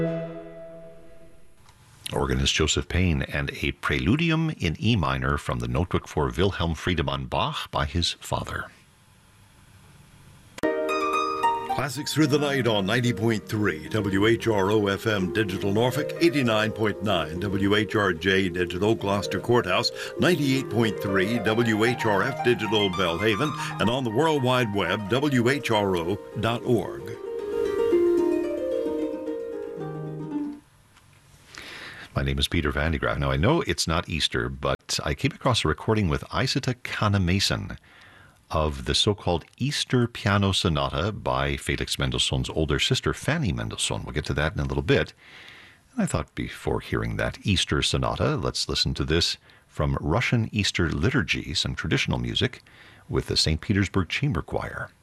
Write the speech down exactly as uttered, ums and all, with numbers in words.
Organist Joseph Payne and a Preludium in E minor from the notebook for Wilhelm Friedemann Bach by his father. Classics Through the Night on ninety point three W H R O F M Digital Norfolk, eighty-nine point nine W H R J Digital Gloucester Courthouse, ninety-eight point three W H R F Digital Belhaven, and on the World Wide Web, W H R O dot org. My name is Peter Van de Graaff. Now, I know it's not Easter, but I came across a recording with Isata Kana-Mason of the so-called Easter Piano Sonata by Felix Mendelssohn's older sister, Fanny Mendelssohn. We'll get to that in a little bit. And I thought before hearing that Easter Sonata, let's listen to this from Russian Easter Liturgy, some traditional music, with the Saint Petersburg Chamber Choir.